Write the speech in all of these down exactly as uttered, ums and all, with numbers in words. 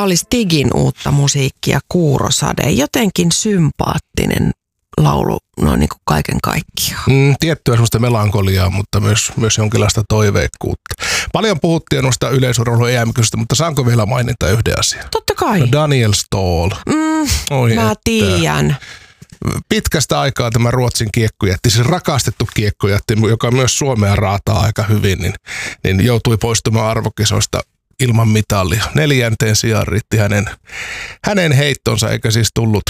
Tämä oli Stigin uutta musiikkia, Kuurosade. Jotenkin sympaattinen laulu noin niin kuin kaiken kaikkiaan. Mm, tiettyä semmoista melankoliaa, mutta myös, myös jonkinlaista toiveikkuutta. Paljon puhuttiin noista yleisurheilun E M-kysystä, mutta saanko vielä mainita yhden asian? Totta kai. No Daniel Ståhl. Mm, Oi mä että. tiedän. Pitkästä aikaa tämä Ruotsin kiekkojätti, siis rakastettu kiekkojätti, joka myös Suomea raataa aika hyvin, niin, niin joutui poistumaan arvokisoista ilman mitalia. Neljänteen sijaan riitti hänen, hänen heittonsa, eikä siis tullut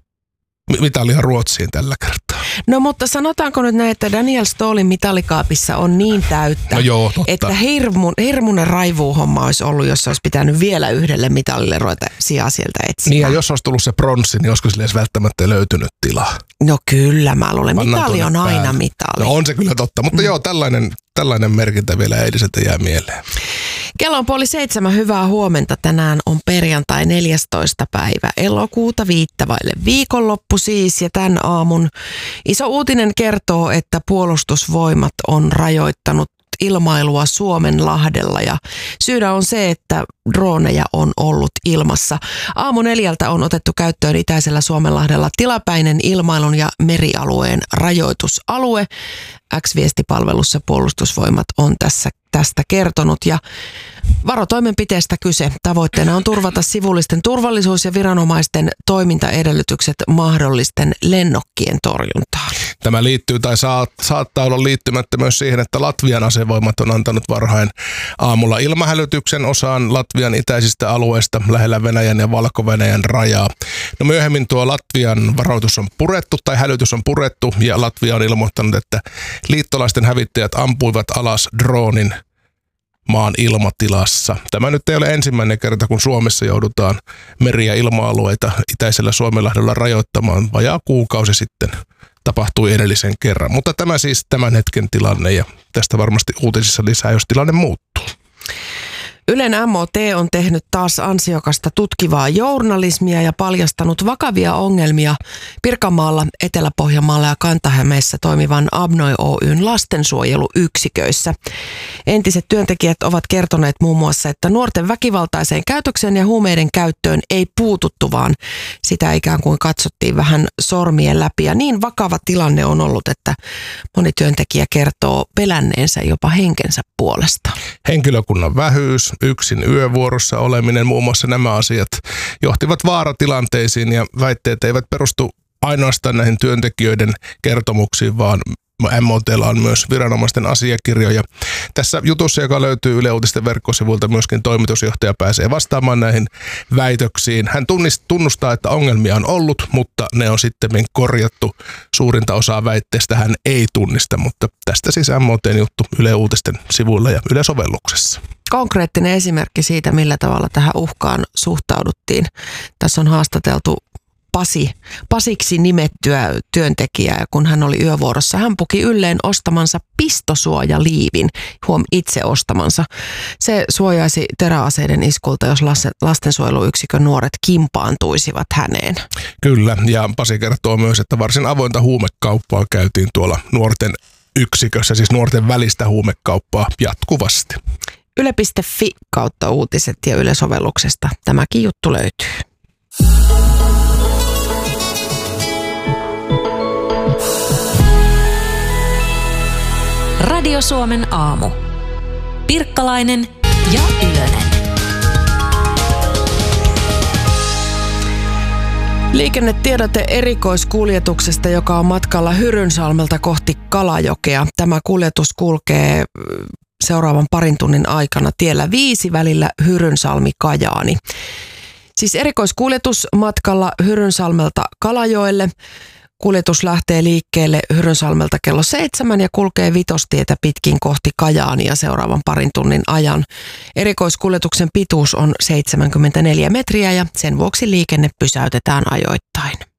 mitalia Ruotsiin tällä kertaa. No mutta sanotaanko nyt näin, että Daniel Ståhlin mitalikaapissa on niin täyttä, no joo, että hirmu, hirmuinen raivuuhomma olisi ollut, jos olisi pitänyt vielä yhdelle mitalille ruveta sijaa sieltä etsimään. Niin ja jos olisi tullut se pronssi, niin olisiko sille edes välttämättä löytynyt tilaa? No kyllä, mä luulen. Pannaan Mitali on tuonne aina päälle. mitali. No on se kyllä totta, mutta mm. joo, tällainen, tällainen merkintä vielä eiliseltä jää mieleen. Kello on puoli seitsemän, hyvää huomenta. Tänään on perjantai neljästoista päivä elokuuta viittavaille. Viikonloppu siis ja tämän aamun iso uutinen kertoo, että puolustusvoimat on rajoittanut ilmailua Suomenlahdella ja syynä on se, että droneja on ollut ilmassa. Aamu neljältä on otettu käyttöön itäisellä Suomenlahdella tilapäinen ilmailun ja merialueen rajoitusalue. X-viestipalvelussa puolustusvoimat on tässä tästä kertonut ja varotoimenpiteestä kyse. Tavoitteena on turvata sivullisten turvallisuus ja viranomaisten toimintaedellytykset mahdollisten lennokkien torjuntaan. Tämä liittyy tai saat, saattaa olla liittymättä myös siihen, että Latvian asevoimat on antanut varhain aamulla ilmahälytyksen osaan Latvian itäisistä alueista lähellä Venäjän ja Valko-Venäjän rajaa. No myöhemmin tuo Latvian varoitus on purettu tai hälytys on purettu ja Latvia on ilmoittanut, että liittolaisten hävittäjät ampuivat alas droonin maan ilmatilassa. Tämä nyt ei ole ensimmäinen kerta, kun Suomessa joudutaan meri- ja ilma-alueita itäisellä Suomenlahdella rajoittamaan. Vajaa kuukausi sitten tapahtui edellisen kerran. Mutta tämä siis tämän hetken tilanne ja tästä varmasti uutisissa lisää, jos tilanne muuttuu. Ylen M O T on tehnyt taas ansiokasta tutkivaa journalismia ja paljastanut vakavia ongelmia Pirkanmaalla, Etelä-Pohjanmaalla ja Kanta-Hämeessä toimivan Abnoi Oyn lastensuojeluyksiköissä. Entiset työntekijät ovat kertoneet muun muassa, että nuorten väkivaltaiseen käytökseen ja huumeiden käyttöön ei puututtu, vaan sitä ikään kuin katsottiin vähän sormien läpi. Ja niin vakava tilanne on ollut, että moni työntekijä kertoo pelänneensä jopa henkensä puolesta. Henkilökunnan vähyys, yksin yövuorossa oleminen, muun muassa nämä asiat johtivat vaaratilanteisiin ja väitteet eivät perustu ainoastaan näihin työntekijöiden kertomuksiin, vaan M O T:lla on myös viranomaisten asiakirjoja. Tässä jutussa, joka löytyy Yle Uutisten verkkosivuilta, myöskin toimitusjohtaja pääsee vastaamaan näihin väitöksiin. Hän tunnustaa, että ongelmia on ollut, mutta ne on sitten korjattu. Suurinta osaa väitteestä hän ei tunnista, mutta tästä siis M O T:n juttu Yle Uutisten sivuilla ja Yle-sovelluksessa. Konkreettinen esimerkki siitä, millä tavalla tähän uhkaan suhtauduttiin. Tässä on haastateltu Pasi, Pasiksi nimettyä työntekijää, ja kun hän oli yövuorossa, hän puki ylleen ostamansa pistosuojaliivin, huom itse ostamansa. Se suojaisi teräaseiden iskulta, jos lastensuojeluyksikön nuoret kimpaantuisivat häneen. Kyllä, ja Pasi kertoo myös, että varsin avointa huumekauppaa käytiin tuolla nuorten yksikössä, siis nuorten välistä huumekauppaa jatkuvasti. Yle piste fi kautta uutiset ja Yle-sovelluksesta tämäkin juttu löytyy. Radio Suomen aamu. Pirkkalainen ja Ylönen. Liikennetiedote erikoiskuljetuksesta, joka on matkalla Hyrynsalmelta kohti Kalajokea. Tämä kuljetus kulkee seuraavan parin tunnin aikana tiellä viisi välillä Hyrynsalmi-Kajaani. Siis erikoiskuljetus matkalla Hyrynsalmelta Kalajoelle. Kuljetus lähtee liikkeelle Hyrynsalmelta kello seitsemän ja kulkee Vitostietä pitkin kohti Kajaania seuraavan parin tunnin ajan. Erikoiskuljetuksen pituus on seitsemänkymmentäneljä metriä ja sen vuoksi liikenne pysäytetään ajoittain.